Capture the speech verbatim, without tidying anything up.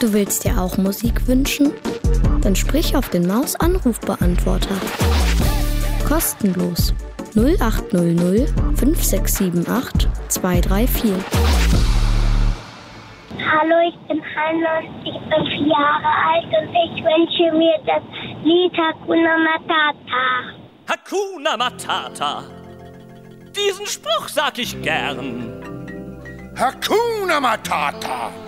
Du willst dir auch Musik wünschen? Dann sprich auf den Maus-Anrufbeantworter. Kostenlos. null acht null null fünf sechs sieben acht zwei drei vier. Hallo, ich bin Hanna und ich bin vier Jahre alt und ich wünsche mir das Lied Hakuna Matata. Hakuna Matata. Diesen Spruch sag ich gern. Hakuna Matata.